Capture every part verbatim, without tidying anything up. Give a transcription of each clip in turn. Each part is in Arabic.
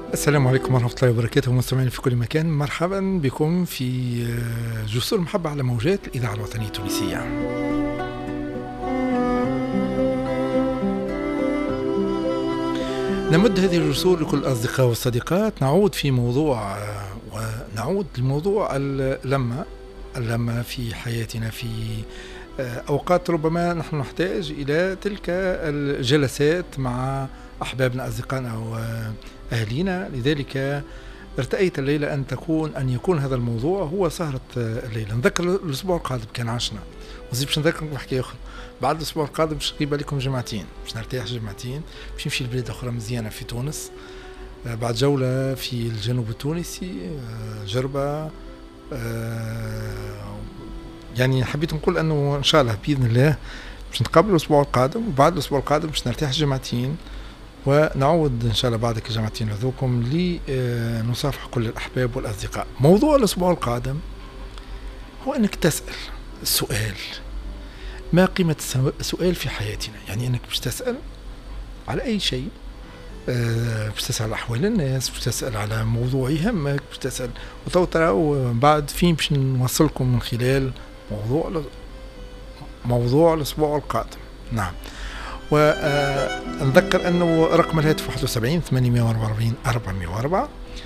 السلام عليكم ورحمة الله وبركاته، مستمعين في كل مكان، مرحبا بكم في جسور المحبة على موجات الإذاعة الوطنية التونسية. نمد هذه الجسور لكل الأصدقاء والصديقات، نعود في موضوع ونعود لموضوع اللمة اللمة في حياتنا، في أوقات ربما نحن نحتاج إلى تلك الجلسات مع أحبابنا أصدقائنا وأهلينا. لذلك ارتأيت الليلة أن تكون أن يكون هذا الموضوع هو سهرة الليلة. نذكر الأسبوع القادم كان عشنا وزي باش نذكركم بحكاية أخرى. بعد الأسبوع القادم باش نغيب عليكم جمعتين، باش نرتاح جمعتين، باش نمشي لبلاد أخرى مزيانة في تونس، بعد جولة في الجنوب التونسي، جربة. يعني حبيت نقول أنه إن شاء الله بإذن الله باش نتقابل الأسبوع القادم، وبعد الأسبوع القادم باش نرتاح جمعتين ونعود إن شاء الله بعدك الجمعتين هذوكم لنصافح كل الأحباب والأصدقاء. موضوع الأسبوع القادم هو أنك تسأل السؤال: ما قيمة السؤال في حياتنا؟ يعني أنك باش تسأل على أي شيء، باش تسأل على أحوال الناس، باش تسأل على موضوع يهمك، باش تسأل وتو ترى وبعد فين باش نوصلكم من خلال موضوع موضوع الأسبوع القادم. نعم، ونذكر أنه رقم الهاتف واحد وسبعين ثمانمائة وأربعة وأربعين أربعمائة وأربعة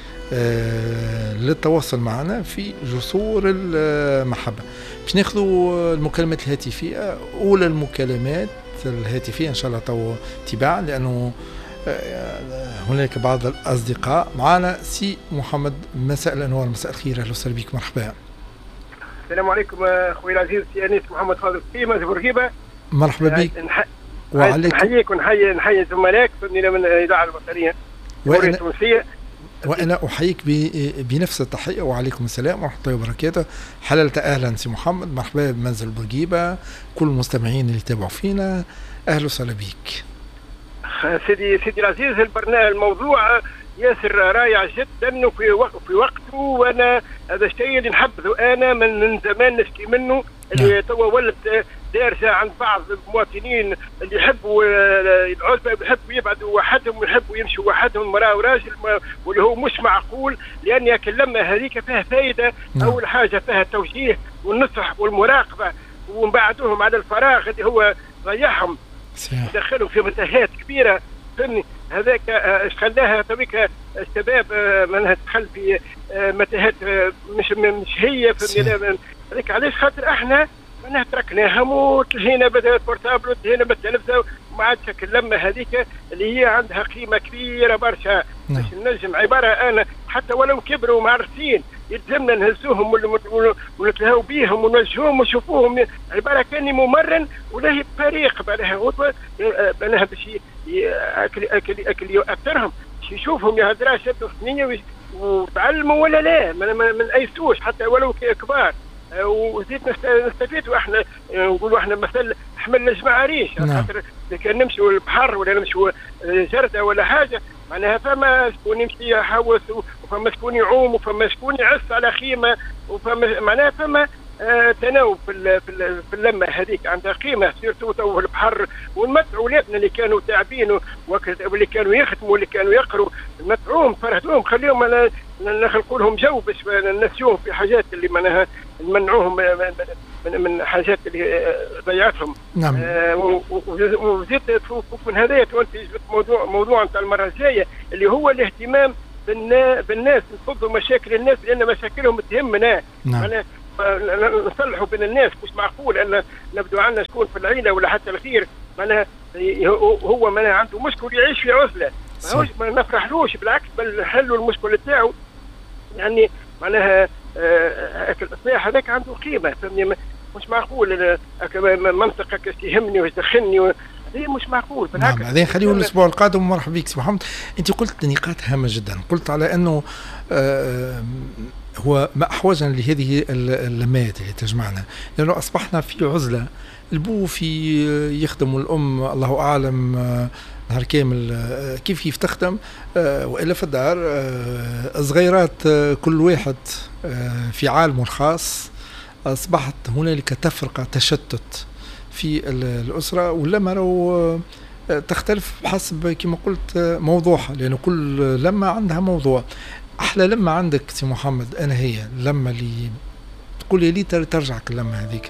للتواصل معنا في جسور المحبة. باش ناخذوا المكالمات الهاتفية، أولى المكالمات الهاتفية إن شاء الله تو تباعا، لأنه هناك بعض الأصدقاء معنا. سي محمد، مساء الأنوار، مساء الخير، أهلا وسهلا بك، مرحبا. السلام عليكم أخوي العزيز سي أنيس محمد فاضل قيمة بورقيبة. مرحبا بك. وعليكم. نحييك ونحيي نحيي زملائك من الإذاعة الوطنية التونسية، وأنا أحييك بنفس التحية. وعليكم السلام ورحمة الله وبركاته. حللت أهلا سي محمد، مرحبا بمنزل بورقيبة، كل المستمعين اللي يتابعوا فينا أهلا وسهلا بك. سيدي سيدي العزيز، البرنامج الموضوع ياسر رائع جدا وفي وقت في وقته، وانا هذا الشيء اللي نحبذه انا من, من زمان نشكي منه، اللي توا ولد دارسه عند بعض المواطنين اللي يحبوا العزبه، يحبوا يبعدوا وحدهم ويحبوا يمشوا وحدهم، مراه وراجل، واللي هو مش معقول، لان اللمه هذيك فيها فائده. نعم. اول حاجه فيها التوجيه والنصح والمراقبه، ومن بعدهم على الفراغ اللي هو ضيعهم دخلوا في متاهات كبيره. فهمني هذاك ايش خلاها تويك الشباب معناها تدخل في متاهات مش مش هي. فهمني هذاك علاش خاطر احنا معناها تركناهم وتلهينا بالبورتابل وتلهينا بالتلفزه، وما عادش اللمه هذيك اللي هي عندها قيمه كبيره برشا. باش نجم عباره انا حتى ولو كبروا معرسين يلزمنا نهزوهم ونتلهوا بيهم ونوجهوهم ونشوفوهم عباره كاني ممرن ولا فريق بلاها غدوه بلاها باش اكل اكل اكل يؤثرهم، يشوفهم يا هدرا شدوا سنين وتعلموا ولا لا، من اي سوش حتى ولو كبار. وزيد نستفيدوا احنا، نقولوا احنا مثل حملنا جماعه ريش، خاطر كان نمشوا البحر ولا نمشوا جرده ولا حاجه، معناها فما شكون يمشي يحوس، وفما شكون يعوم، وفما شكون يعس على خيمه، وفما معناها فما آه تناوب في في اللمه هذيك عندها قيمه. سيرتو تو البحر ونمتعوا اولادنا اللي كانوا تعبين واللي كانوا يخدموا واللي كانوا يقروا، نمتعوهم فرهدوهم، خليهم نخلقوا لهم جو باش ننسيوهم في حاجات اللي معناها نمنعوهم من, من حاجات اللي ضيعتهم. نعم. آه وزيد من هذايا تنتج موضوع موضوع نتاع المره الجايه اللي هو الاهتمام بالناس، نفضوا مشاكل الناس لان مشاكلهم تهمنا. نعم. نصلحوا بين الناس. مش معقول ان نبدو عندنا شكون في العيله ولا حتى الخير معناها هو معناها عنده مشكل يعيش في عزله، ما نفرحلوش، بالعكس بل نحلوا المشكل تاعو. يعني معناها الاصلاح هذاك عنده قيمه. فهمني مش معقول منطقك يهمني ويدخلني، هذه مش معقول. نعم، هذا خليه الاسبوع القادم. مرحبا بك سي محمد. انت قلت نقاط هامه جدا، قلت على انه آه هو ما احوجنا لهذه اللمات اللي تجمعنا، لانه اصبحنا في عزله، البو في يخدم الام الله اعلم نهار كامل كيف كيف تخدم، والا في الدار صغيرات كل واحد في عالمه الخاص. اصبحت هنالك تفرقه، تشتت في الاسره، ولا راهو تختلف حسب كما قلت موضوعها، لأنه كل لما عندها موضوع. أحلى لما عندك سي محمد أنا هي لما اللي تقول لي ترجع كلمة هذيك؟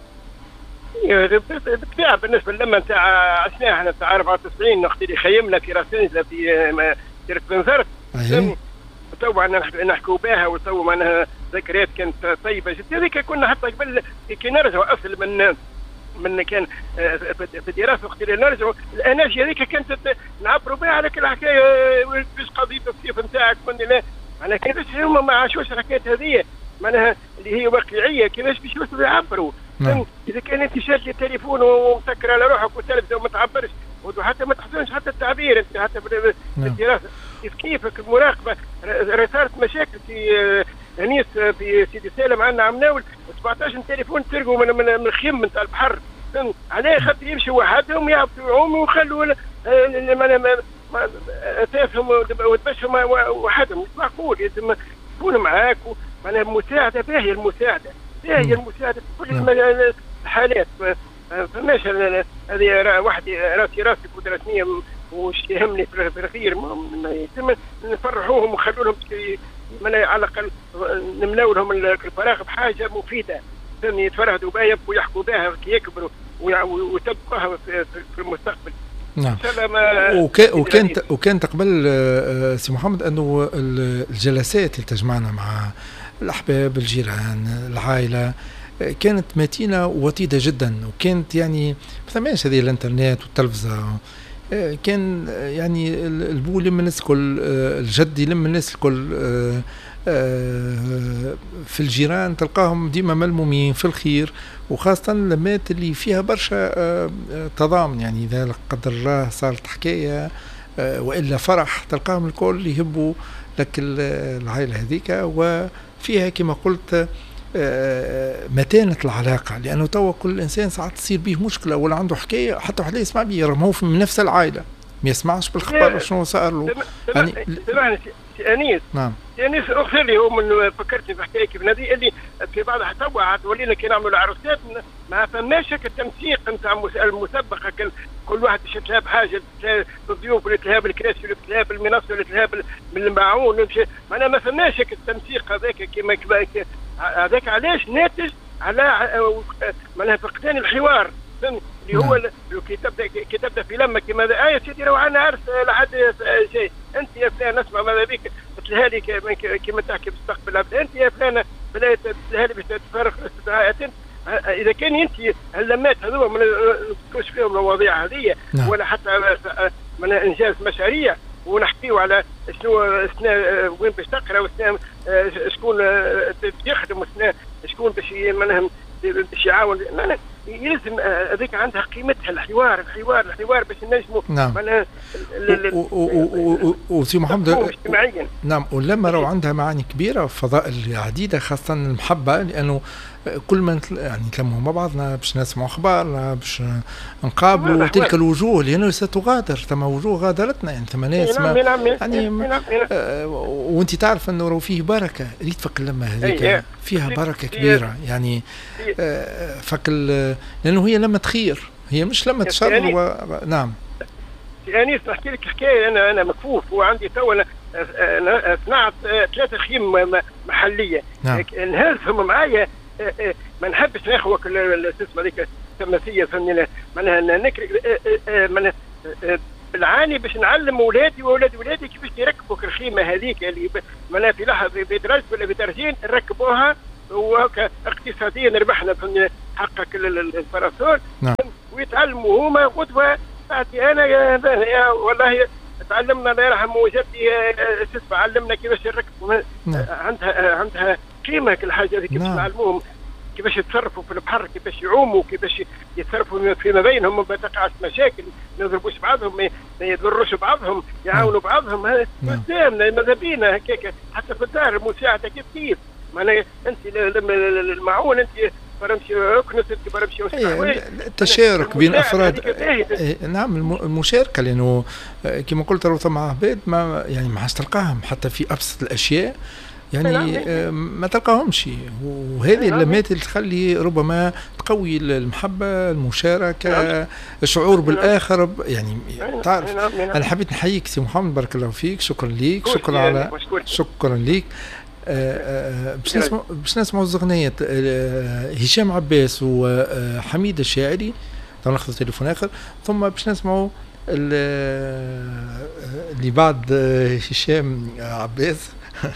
بالطبيعة بالنسبة لما نتاع عشناها احنا نتاع أربعة وتسعين وقت اللي خيمنا في راس نجلة في شركة بنزرت. طبعا نحكوا بها وتو معناها ذكريات كانت طيبة جدا. هذيك كنا حتى قبل كي نرجعوا أصل من من كان في الدراسة وقت اللي نرجعوا الانرجي هذيك كانت نعبروا بها على كل حكاية. مش قضية الصيف نتاعك من لا معناها كيفاش هما ما عاشوش الحكايات هذه معناها اللي هي واقعية كيفاش باش يعبروا. نعم. إذا كان أنت شاد التليفون ومسكر على روحك وتلفزة وما تعبرش وحتى ما تحسنش حتى التعبير أنت حتى في الدراسة. كيف كيفك المراقبة صارت مشاكل في هنيس في سيدي سالم عندنا عمناول سبعطاش تليفون ترقوا من من من الخيم نتاع البحر. عليه خاطر يمشوا وحدهم يعبطوا يعوموا ويخلوا أساسهم وتبشهم وحدهم. مش معقول لازم تكون معاك معناها مساعدة باهية. المساعدة باهية المساعدة في كل الحالات. فماش هذه واحد راسي راسي ودراسنية وش يهمني في الخير يتم نفرحوهم ونخلوا لهم على الأقل نملاو لهم الفراغ بحاجة مفيدة يتفرهدوا بها يبقوا يحكوا بها كي يكبروا وتبقاها في المستقبل. نعم. وكانت وكانت قبل سي محمد انه الجلسات اللي تجمعنا مع الاحباب الجيران العائله كانت متينه ووطيده جدا. وكانت يعني ما ثماش هذه الانترنت والتلفزه. كان يعني البو يلم الناس الكل، الجد يلم الناس الكل في الجيران تلقاهم ديما ملمومين في الخير، وخاصة اللمات اللي فيها برشا تضامن. يعني إذا لا قدر الله صارت حكاية وإلا فرح تلقاهم الكل يهبوا لك العائلة هذيك، وفيها كما قلت متانة العلاقة. لأنه توا كل إنسان ساعات تصير به مشكلة ولا عنده حكاية حتى واحد يسمع به رغم هو من نفس العائلة ما يسمعش بالخبر شنو صار له. يعني أنيس نعم أنيس أغفر لي هو من فكرتني في حكاية كيف هذه اللي في بعضها توا ولينا كي نعملوا العروسات ما فماش التنسيق نتاع المسبقة. كل واحد يشد لها بحاجة الضيوف اللي تلها بالكراسي اللي تلها بالمنصة اللي تلها بالمعون معناها ما فماش التنسيق هذاك كيما هذاك. علاش ناتج على معناها فقدان الحوار اللي هو كي تبدا كي تبدا في لما كما هذا آية سيدي لو انا عارف لحد شيء انت يا فلان اسمع ماذا بك تلها لي كما تحكي مستقبل العبد انت يا فلان بلا تلها لي باش تفرق استدعاءات. اذا كان انت اللمات هذوما ما نذكرش فيهم المواضيع هذه ولا حتى من انجاز مشاريع ونحكيوا على شنو سنة وين باش تقرا وسنة شكون يخدم وسنة شكون باش باش يعاون. يلزم هذيك عندها قيمتها الحوار الحوار الحوار باش نجموا معناها وسي محمد نعم. ولما راهو عندها معاني كبيره فضائل عديده خاصه المحبه، لانه كل ما يعني نتلموا مع بعضنا باش نسمعوا اخبار باش نقابلوا تلك الوجوه لانه ستغادر. ثم وجوه غادرتنا يعني ثم ناس يعني آه وانت تعرف انه راهو فيه بركه ريت فك اللمه هذيك فيها بركه كبيره يعني آه فك لانه هي لما تخير هي مش لما تشر و... نعم. يعني نحكي لك حكايه انا انا مكفوف وعندي تو انا صنعت ثلاثه خيم محليه الناس هم معايا ما نحبش ناخذ الاسم هذيك التمثيليه فنيه معناها نكري معناها بالعاني باش نعلم اولادي واولاد اولادي كيفاش يركبوا الخيمه هذيك اللي معناها في لحظه بدرج ولا بدرجين نركبوها وهكا اقتصاديا ربحنا في حقق الباراسول. نعم. ويتعلموا هما غدوه بعدي انا يا, يا والله تعلمنا الله يرحم جدي اسمع علمنا كيفاش نركبوا. نعم. عندها عندها قيمه الحاجه هذيك. نعم. نعلموهم كيفاش يتصرفوا في البحر كيفاش يعوموا كيفاش يتصرفوا فيما بينهم ما تقعش مشاكل ما يضربوش بعضهم ما يضروش بعضهم يعاونوا بعضهم. قدامنا ماذا بينا هكاك حتى في الدار المساعده كيف كيف معناها انت المعون انت برمشي اكنس انت برمشي التشارك بين افراد. نعم المشاركه لانه كما قلت لو ثم عباد ما يعني ما عادش تلقاهم حتى في ابسط الاشياء يعني آه ما تلقاهمش، وهذه اللمات اللي تخلي ربما تقوي المحبة، المشاركة، الشعور بالآخر. يعني تعرف أنا حبيت نحييك سي محمد، بارك الله فيك، شكرا ليك، شكرا على شكرا ليك. باش نسمع باش نسمعوا الزغنية هشام عباس وحميد الشاعري، ناخذ تليفون آخر، ثم باش نسمعوا اللي بعد هشام عباس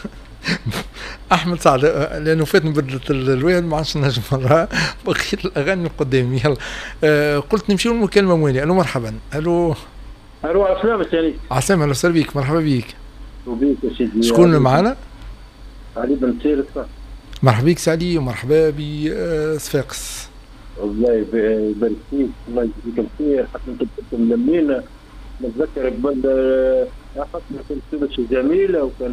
احمد سعد، لانه فاتني بدله الوالد ما عادش نجم مرة بقيت الاغاني القدام. يلا آه قلت نمشيو للمكالمه موالي. الو مرحبا. الو الو عسلامة سيدي. عسلامة، اهلا وسهلا بك، مرحبا بك. وبيك يا سيدي. شكون اللي معنا؟ علي بن سير. مرحبا بك سعدي، ومرحبا بصفاقس. الله يبارك فيك، الله يجزيك الخير. حتى انتم كنتم ملمين. نتذكر قبل حفلة كانت جميلة، وكانت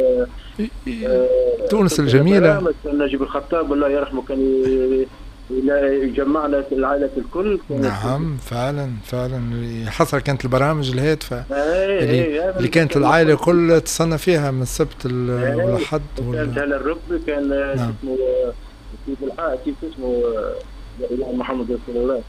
تونس الجميلة. كان نجيب الخطاب الله يرحمه كان يجمعنا العائلة الكل. نعم فعلا فعلا، حصل كانت البرامج الهادفة اللي, اللي كانت العائلة كل تصنى فيها من السبت والأحد. كانت على الركب، كان نعم. اسمه كيف الحق كيف اسمه لا محمد رسول الله.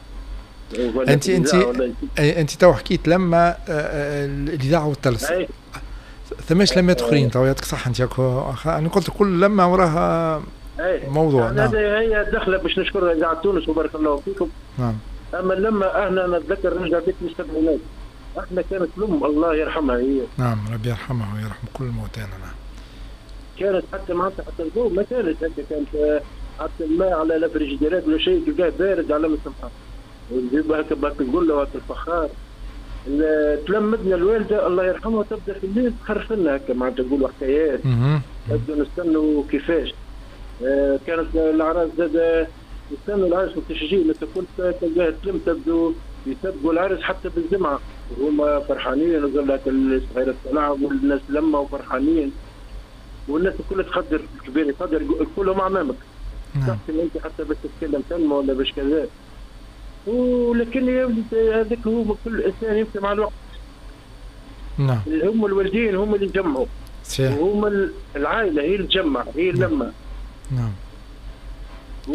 انت انت انت تو حكيت لما الاذاعه والتلفزيون، ثماش لمات اخرين تو يعطيك صح. انت انا قلت كل لما وراها موضوع. يعني نعم. هذه هي الدخله باش نشكر اذاعه تونس وبارك الله فيكم. نعم. اما لما احنا نتذكر نرجع بيت من السبعينات، احنا كانت الام الله يرحمها هي. نعم ربي يرحمها ويرحم كل موتانا. نعم. كانت حتى معناتها حتى الضوء ما كانت هكا، كانت حتى الماء على لا فريجيديرات ولا شيء تلقاه بارد على السمحه، ونجيبها هكا بهاك القله وهاك الفخار. تلمدنا الوالده الله يرحمها تبدا في الليل تخرف لنا هكا معناتها نقولوا حكايات، نبدا نستنوا كيفاش. آه كانت الاعراس زاد يستنوا العرس والتشجيع، كل تلقاها تلم تبدو يسبقوا العرس حتى بالجمعه وهما فرحانين، وقال لك الصغيره تلعب والناس لما وفرحانين، والناس الكل تقدر، الكبير يقدر، كلهم امامك. تحسن انت حتى باش تتكلم كلمه ولا باش كذا. ولكن هذاك هو كل انسان يمشي مع الوقت. نعم. هم الوالدين هم اللي يجمعوا. صحيح. وهم العائله هي اللي تجمع، هي اللمه. نعم. و...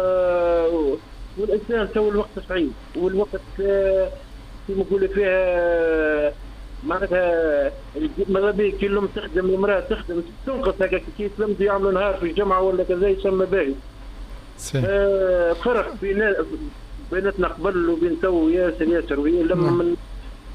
والانسان تو الوقت صعيب، والوقت كما نقولوا فيها معناتها ماذا بيك كي لم تخدم المراه تخدم تنقص هكا كي تلمدوا يعملوا نهار في الجامعه ولا كذا يسمى باهي. صحيح. آه فرق بين بيناتنا قبل وبين تو ياسر ياسر، وهي لما نعم. من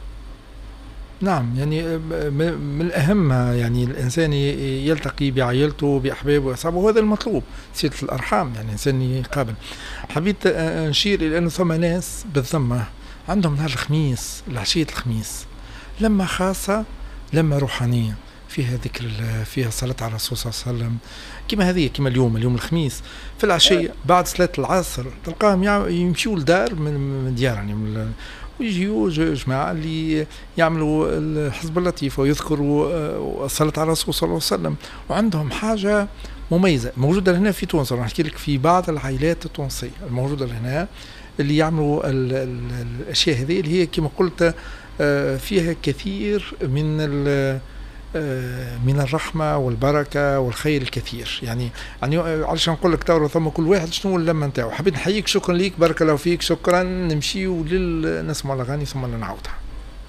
نعم يعني من الأهم يعني الإنسان يلتقي بعائلته بأحبابه وأصحابه، وهذا المطلوب، صلة الأرحام، يعني إنسان يقابل. حبيت نشير إلى أنه ثم ناس بالذمة عندهم نهار الخميس، العشية الخميس، لما خاصة لما روحانية فيها ذكر، فيها صلاة على الرسول صلى الله عليه وسلم، كما هذه كما اليوم اليوم الخميس في العشية بعد صلاة العصر تلقاهم يمشيوا لدار من ديار يعني من ويجيوا جماعة اللي يعملوا الحزب اللطيف ويذكروا الصلاة على الرسول صلى الله عليه وسلم، وعندهم حاجة مميزة موجودة هنا في تونس. أنا أحكي لك في بعض العائلات التونسية الموجودة هنا اللي يعملوا ال ال الأشياء هذه اللي هي كما قلت فيها كثير من من الرحمة والبركة والخير الكثير. يعني يعني علشان نقول لك تورو ثم كل واحد شنو اللمة نتاعو. حبيت نحييك، شكرا ليك، بارك الله فيك، شكرا. نمشيو للنسمع الأغاني ثم نعاودها.